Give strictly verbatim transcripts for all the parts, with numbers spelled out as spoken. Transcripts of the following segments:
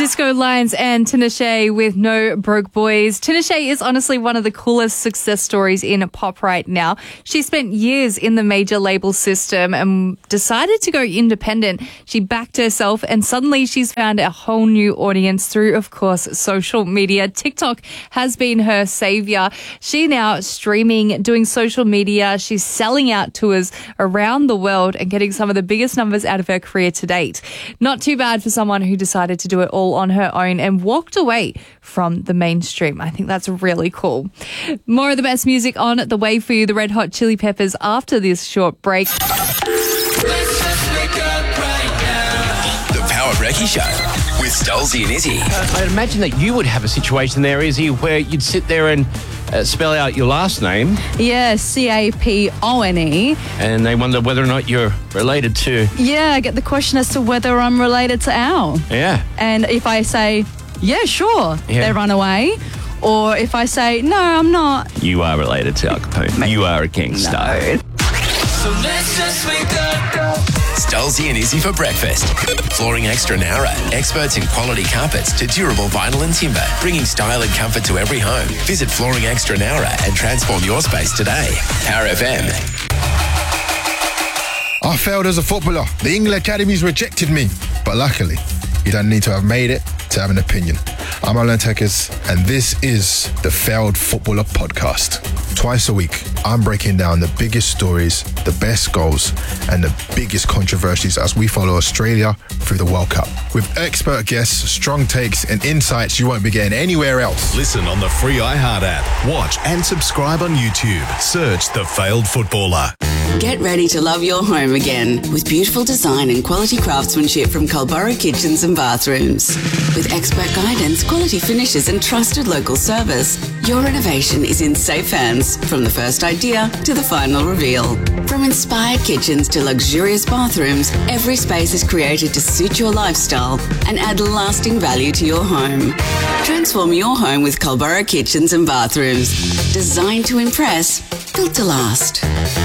Disco Lions and Tinashe with No Broke Boys. Tinashe is honestly one of the coolest success stories in pop right now. She spent years in the major label system and decided to go independent. She backed herself and suddenly she's found a whole new audience through, of course, social media. TikTok has been her savior. She now streaming, doing social media. She's selling out tours around the world and getting some of the biggest numbers out of her career to date. Not too bad for someone who decided to do it all on her own and walked away from the mainstream. I think that's really cool. More of the best music on the way for you, the Red Hot Chili Peppers, after this short break. The Power Brekkie Show with Stolzy and Izzy. Uh, I'd imagine that you would have a situation there, Izzy, where you'd sit there and uh, spell out your last name. Yeah, C A P O N E. And they wonder whether or not you're related to... Yeah, I get the question as to whether I'm related to Al. Yeah. And if I say, yeah, sure, Yeah. they run away. Or if I say, no, I'm not. You are related to Al Capone. You are a gangster. No. So let's just wake up. Stolzy and Izzy for breakfast. Flooring Extra Nara. Experts in quality carpets to durable vinyl and timber. Bringing style and comfort to every home. Visit Flooring Extra Nara and transform your space today. Power F M. I failed as a footballer. The England Academies rejected me. But luckily, you don't need to have made it to have an opinion. I'm Alan Tekers, and this is the Failed Footballer Podcast. Twice a week, I'm breaking down the biggest stories, the best goals, and the biggest controversies as we follow Australia through the World Cup. With expert guests, strong takes, and insights you won't be getting anywhere else. Listen on the free iHeart app. Watch and subscribe on YouTube. Search The Failed Footballer. Get ready to love your home again with beautiful design and quality craftsmanship from Culburra Kitchens and Bathrooms. With expert guidance, quality finishes and trusted local service, your innovation is in safe hands from the first idea to the final reveal. From inspired kitchens to luxurious bathrooms, every space is created to suit your lifestyle and add lasting value to your home. Transform your home with Culburra Kitchens and Bathrooms. Designed to impress, built to last.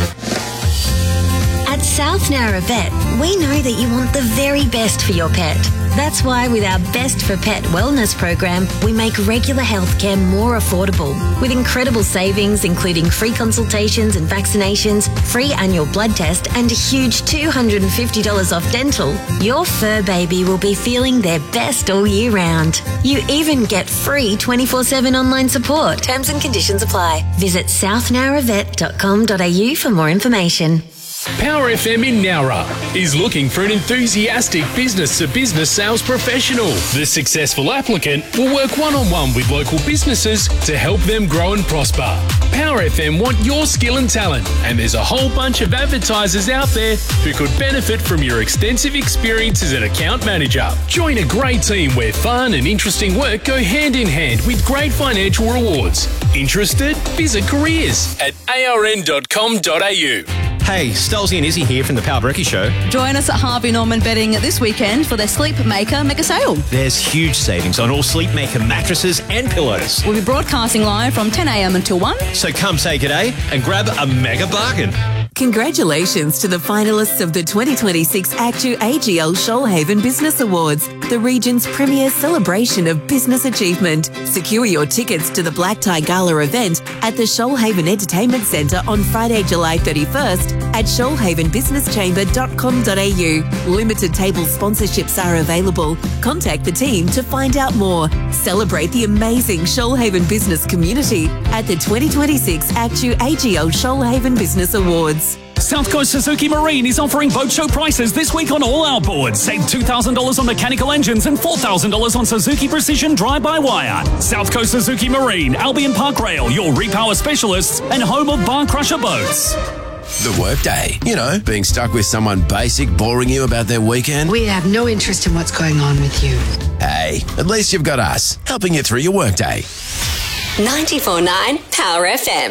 At South Nara Vet, we know that you want the very best for your pet. That's why with our Best for Pet wellness program, we make regular healthcare more affordable. With incredible savings, including free consultations and vaccinations, free annual blood test, and a huge two hundred fifty dollars off dental, your fur baby will be feeling their best all year round. You even get free twenty-four seven online support. Terms and conditions apply. Visit south nara vet dot com dot a u for more information. Power F M in Nowra is looking for an enthusiastic business-to-business sales professional. The successful applicant will work one-on-one with local businesses to help them grow and prosper. Power F M want your skill and talent, and there's a whole bunch of advertisers out there who could benefit from your extensive experience as an account manager. Join a great team where fun and interesting work go hand in hand with great financial rewards. Interested? Visit careers at a r n dot com dot a u. Hey, Stolzy and Izzy here from the Power Brekkie Show. Join us at Harvey Norman Bedding this weekend for their Sleep Maker mega sale. There's huge savings on all Sleep Maker mattresses and pillows. We'll be broadcasting live from ten a m until one. So come say g'day and grab a mega bargain. Congratulations to the finalists of the twenty twenty-six Actu A G L Shoalhaven Business Awards, the region's premier celebration of business achievement. Secure your tickets to the Black Tie Gala event at the Shoalhaven Entertainment Centre on Friday, July thirty-first at shoalhaven business chamber dot com dot a u. Limited table sponsorships are available. Contact the team to find out more. Celebrate the amazing Shoalhaven business community at the twenty twenty-six Actu A G L Shoalhaven Business Awards. South Coast Suzuki Marine is offering boat show prices this week on all our boards. Save two thousand dollars on mechanical engines and four thousand dollars on Suzuki Precision Drive-by-Wire. South Coast Suzuki Marine, Albion Park Rail, your repower specialists and home of Bar Crusher boats. The workday. You know, being stuck with someone basic boring you about their weekend. We have no interest in what's going on with you. Hey, at least you've got us, helping you through your workday. ninety-four point nine Power F M.